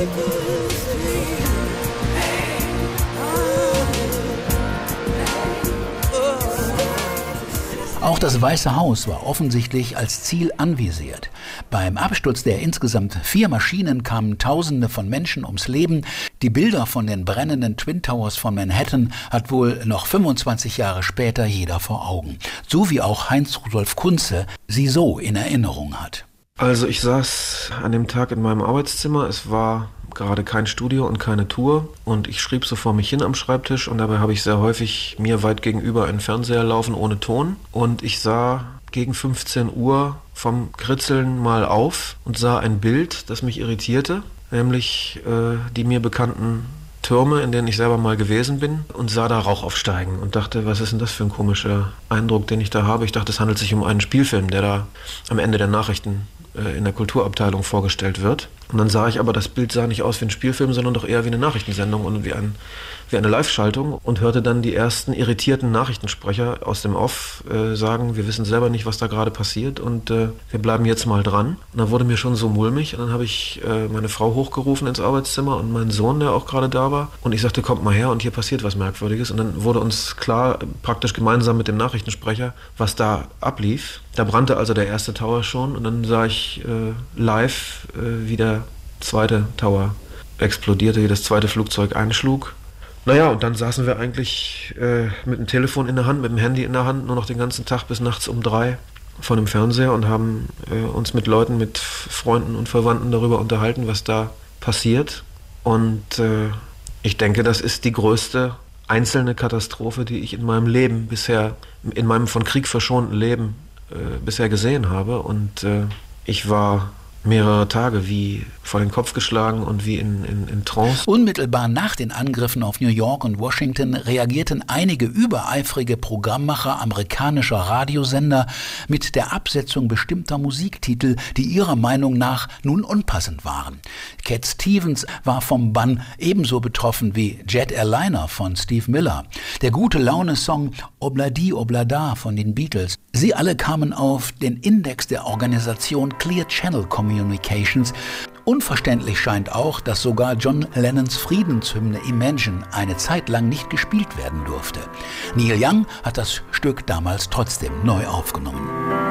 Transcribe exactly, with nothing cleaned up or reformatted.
Auch das Weiße Haus war offensichtlich als Ziel anvisiert. Beim Absturz der insgesamt vier Maschinen kamen Tausende von Menschen ums Leben. Die Bilder von den brennenden Twin Towers von Manhattan hat wohl noch fünfundzwanzig Jahre später jeder vor Augen. So wie auch Heinz-Rudolf Kunze sie so in Erinnerung hat. Also ich saß an dem Tag in meinem Arbeitszimmer. Es war gerade kein Studio und keine Tour und ich schrieb so vor mich hin am Schreibtisch und dabei habe ich sehr häufig mir weit gegenüber einen Fernseher laufen ohne Ton und ich sah gegen fünfzehn Uhr vom Kritzeln mal auf und sah ein Bild, das mich irritierte, nämlich äh, die mir bekannten Türme, in denen ich selber mal gewesen bin und sah da Rauch aufsteigen und dachte, was ist denn das für ein komischer Eindruck, den ich da habe? Ich dachte, es handelt sich um einen Spielfilm, der da am Ende der Nachrichten äh, in der Kulturabteilung vorgestellt wird. Und dann sah ich aber, das Bild sah nicht aus wie ein Spielfilm, sondern doch eher wie eine Nachrichtensendung und wie, ein, wie eine Live-Schaltung und hörte dann die ersten irritierten Nachrichtensprecher aus dem Off äh, sagen, wir wissen selber nicht, was da gerade passiert und äh, wir bleiben jetzt mal dran. Und dann wurde mir schon so mulmig und dann habe ich äh, meine Frau hochgerufen ins Arbeitszimmer und meinen Sohn, der auch gerade da war. Und ich sagte, kommt mal her und hier passiert was Merkwürdiges. Und dann wurde uns klar, praktisch gemeinsam mit dem Nachrichtensprecher, was da ablief. Da brannte also der erste Tower schon und dann sah ich äh, live, äh, wie der zweite Tower explodierte, wie das zweite Flugzeug einschlug. Naja, und dann saßen wir eigentlich äh, mit dem Telefon in der Hand, mit dem Handy in der Hand, nur noch den ganzen Tag bis nachts um drei vor dem Fernseher und haben äh, uns mit Leuten, mit Freunden und Verwandten darüber unterhalten, was da passiert. Und äh, ich denke, das ist die größte einzelne Katastrophe, die ich in meinem Leben bisher, in meinem von Krieg verschonten Leben äh, bisher gesehen habe. Und äh, ich war mehrere Tage wie vor den Kopf geschlagen und wie in, in, in Trance. Unmittelbar nach den Angriffen auf New York und Washington reagierten einige übereifrige Programmmacher amerikanischer Radiosender mit der Absetzung bestimmter Musiktitel, die ihrer Meinung nach nun unpassend waren. Cat Stevens war vom Bann ebenso betroffen wie Jet Airliner von Steve Miller. Der Gute-Laune-Song Obladi Oblada von den Beatles. Sie alle kamen auf den Index der Organisation Clear Channel Communications. Unverständlich scheint auch, dass sogar John Lennons Friedenshymne Imagine eine Zeit lang nicht gespielt werden durfte. Neil Young hat das Stück damals trotzdem neu aufgenommen.